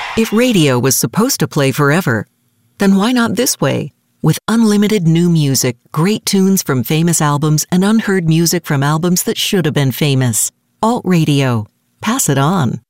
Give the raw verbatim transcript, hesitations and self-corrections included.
If radio was supposed to play forever, then why not this way? With unlimited new music, great tunes from famous albums, and unheard music from albums that should have been famous. Alt Radio. Pass it on.